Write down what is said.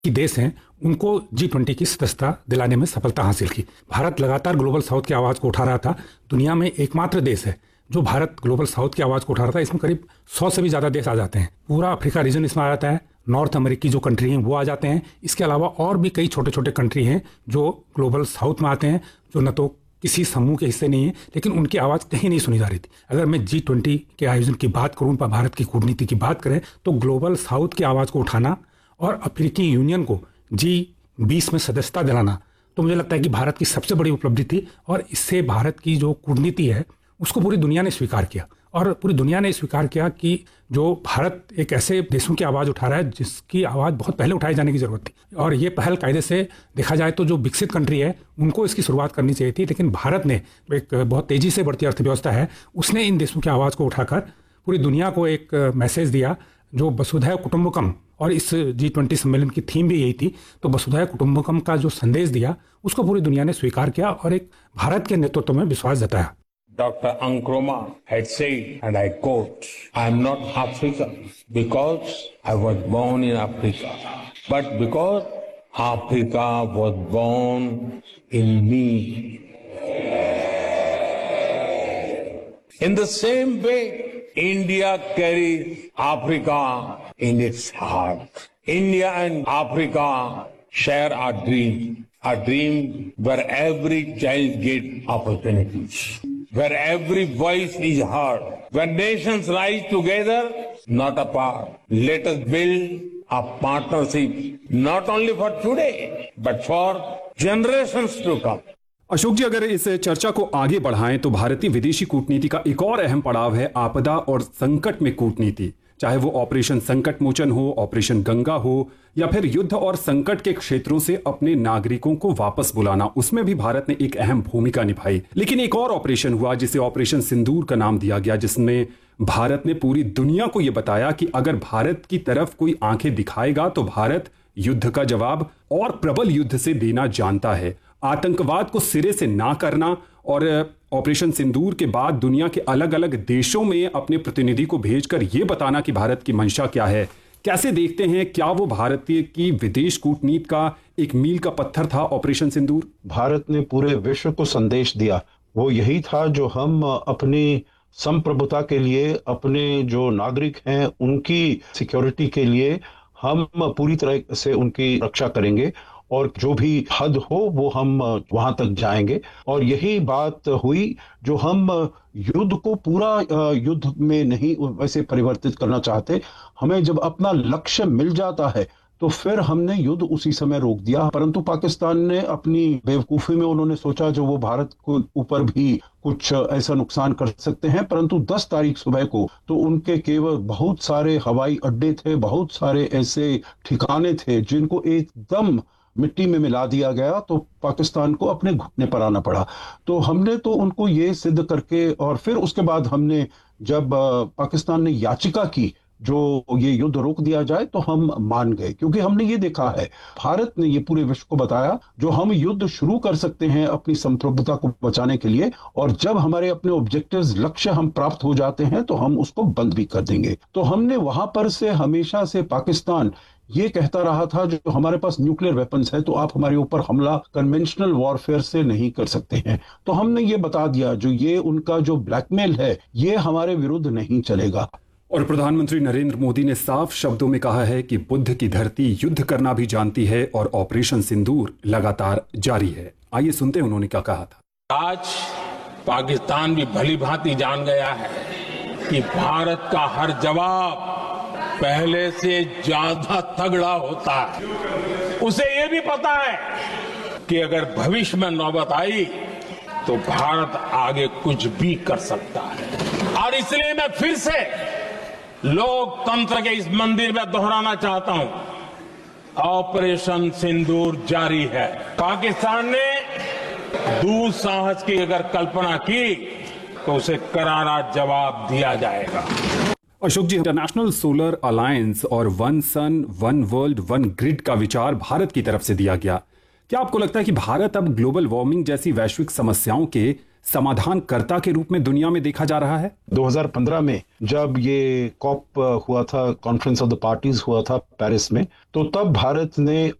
की देश हैं उनको G20 की सदस्यता दिलाने में सफलता हासिल की। भारत लगातार ग्लोबल साउथ की आवाज़ को उठा रहा था। दुनिया में एकमात्र देश है जो भारत ग्लोबल साउथ की आवाज़ को उठा रहा था। इसमें करीब 100 से भी ज़्यादा देश आ जाते हैं। पूरा अफ्रीका रीजन इसमें आ जाता है, नॉर्थ अमेरिकी जो कंट्री हैं वो आ जाते हैं। इसके अलावा और भी कई छोटे छोटे कंट्री हैं जो ग्लोबल साउथ में आते हैं, जो न तो किसी समूह के हिस्से नहीं है, लेकिन उनकी आवाज़ कहीं नहीं सुनी जा रही थी। अगर मैं G20 के आयोजन की बात करूँ, भारत की कूटनीति की बात करें, तो ग्लोबल साउथ की आवाज़ को उठाना और अफ्रीकी यूनियन को G20 में सदस्यता दिलाना, तो मुझे लगता है कि भारत की सबसे बड़ी उपलब्धि थी। और इससे भारत की जो कूटनीति है उसको पूरी दुनिया ने स्वीकार किया, और पूरी दुनिया ने स्वीकार किया कि जो भारत एक ऐसे देशों की आवाज़ उठा रहा है जिसकी आवाज़ बहुत पहले उठाए जाने की ज़रूरत थी। और ये पहल कायदे से देखा जाए तो जो विकसित कंट्री है उनको इसकी शुरुआत करनी चाहिए थी, लेकिन भारत ने, एक बहुत तेज़ी से बढ़ती अर्थव्यवस्था है, उसने इन देशों की आवाज़ को उठाकर पूरी दुनिया को एक मैसेज दिया जो वसुधैव कुटुंबकम, और इस G20 सम्मेलन की थीम भी यही थी। तो वसुधैव कुटुंबकम का जो संदेश दिया उसको पूरी दुनिया ने स्वीकार किया और एक भारत के नेतृत्व में विश्वास जताया। Dr. Nkrumah had said, and I quote, I am not African because I was born in Africa, but because Africa was born in me. In the same way, India carries Africa in its heart. India and Africa share a dream where every child gets opportunities, where every voice is heard, where nations rise together, not apart. Let us build a partnership not only for today, but for generations to come. Ashok जी, अगर इस चर्चा को आगे बढ़ाएं तो भारतीय विदेशी कूटनीति का एक और अहम पड़ाव है आपदा और संकट में कूटनीति। चाहे वो ऑपरेशन संकट मोचन हो, ऑपरेशन गंगा हो, या फिर युद्ध और संकट के क्षेत्रों से अपने नागरिकों को वापस बुलाना, उसमें भी भारत ने एक अहम भूमिका निभाई। लेकिन एक और ऑपरेशन हुआ जिसे ऑपरेशन सिंदूर का नाम दिया गया, जिसमें भारत ने पूरी दुनिया को यह बताया कि अगर भारत की तरफ कोई आंखें दिखाएगा तो भारत युद्ध का जवाब और प्रबल युद्ध से देना जानता है। आतंकवाद को सिरे से ना करना और ऑपरेशन सिंदूर के बाद दुनिया के अलग अलग देशों में अपने प्रतिनिधि को भेजकर यह बताना कि भारत की मंशा क्या है। कैसे देखते हैं, क्या वो भारतीय की विदेश कूटनीति का एक मील का पत्थर था ऑपरेशन सिंदूर? भारत ने पूरे विश्व को संदेश दिया, वो यही था जो हम अपनी संप्रभुता के लिए, अपने जो नागरिक हैं उनकी सिक्योरिटी के लिए हम पूरी तरह से उनकी रक्षा करेंगे और जो भी हद हो वो हम वहां तक जाएंगे। और यही बात हुई जो हम युद्ध को पूरा युद्ध में नहीं वैसे परिवर्तित करना चाहते। हमें जब अपना लक्ष्य मिल जाता है तो फिर हमने युद्ध उसी समय रोक दिया। परंतु पाकिस्तान ने अपनी बेवकूफी में उन्होंने सोचा जो वो भारत को ऊपर भी कुछ ऐसा नुकसान कर सकते हैं, परंतु 10 तारीख सुबह को तो उनके केवल बहुत सारे हवाई अड्डे थे, बहुत सारे ऐसे ठिकाने थे जिनको एकदम मिट्टी में मिला दिया गया, तो पाकिस्तान को अपने घुटने पर आना पड़ा। तो हमने तो उनको ये सिद्ध करके, और फिर उसके बाद हमने जब पाकिस्तान ने याचिका की जो ये युद्ध रोक दिया जाए तो हम मान गए, क्योंकि हमने ये देखा है, भारत ने ये पूरे विश्व को बताया जो हम युद्ध शुरू कर सकते हैं अपनी संप्रभुता को बचाने के लिए, और जब हमारे अपने ऑब्जेक्टिव्स, लक्ष्य हम प्राप्त हो जाते हैं तो हम उसको बंद भी कर देंगे। तो हमने वहां पर से हमेशा से, पाकिस्तान ये कहता रहा था जो हमारे पास न्यूक्लियर वेपन्स है तो आप हमारे ऊपर हमला कन्वेंशनल वॉरफेयर से नहीं कर सकते हैं। तो हमने ये बता दिया जो ये उनका जो ब्लैकमेल है ये हमारे विरुद्ध नहीं चलेगा। और प्रधानमंत्री नरेंद्र मोदी ने साफ शब्दों में कहा है कि बुद्ध की धरती युद्ध करना भी जानती है और ऑपरेशन सिंदूर लगातार जारी है। आइए सुनते हैं उन्होंने क्या कहा था। आज पाकिस्तान भी भली भांति जान गया है कि भारत का हर जवाब पहले से ज्यादा तगड़ा होता है। उसे ये भी पता है कि अगर भविष्य में नौबत आई तो भारत आगे कुछ भी कर सकता है। और इसलिए मैं फिर से लोकतंत्र के इस मंदिर में दोहराना चाहता हूं, ऑपरेशन सिंदूर जारी है। पाकिस्तान ने दुस्साहस की अगर कल्पना की तो उसे करारा जवाब दिया जाएगा। अशोक जी, इंटरनेशनल सोलर अलायंस और one sun one world one grid का विचार भारत की तरफ से दिया गया। क्या आपको लगता है कि भारत अब ग्लोबल वार्मिंग जैसी वैश्विक समस्याओं के समाधानकर्ता के रूप में दुनिया में देखा जा रहा है? 2015 में जब ये कॉप हुआ था, कॉन्फ्रेंस ऑफ द पार्टीज हुआ था पेरिस में, तो तब भारत ने